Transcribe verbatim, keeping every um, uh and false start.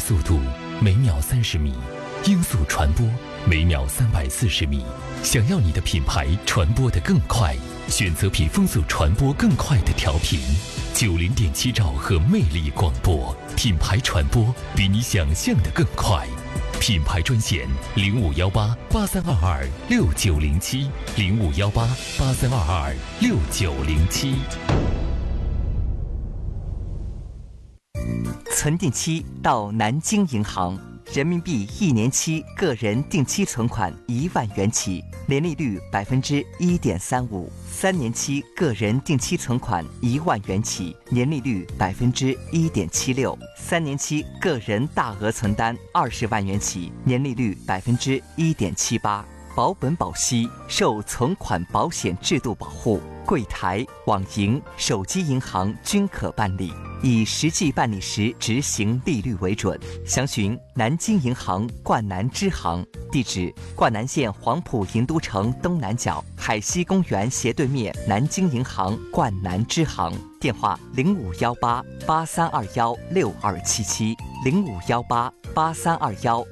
速度每秒三十米，音速传播每秒三百四十米。想要你的品牌传播得更快，选择比风速传播更快的调频。九零点七兆赫魅力广播，品牌传播比你想象的更快。品牌专线零五幺八八三二二六九零七零五幺八八三二二六九零七。 存定期到南京银行，人民币一年期个人定期存款一万元起，年利率百分之一点三五；三年期个人定期存款一万元起，年利率百分之一点七六；三年期个人大额存单二十万元起，年利率百分之一点七八。保本保息，受存款保险制度保护，柜台、网银、手机银行均可办理，以实际办理时执行利率为准。详询南京银行冠南支行，地址：冠南县黄埔银都城东南角海西公园斜对面南京银行冠南支行。电话：零五幺八八三二幺六二七七零五幺八八三二幺。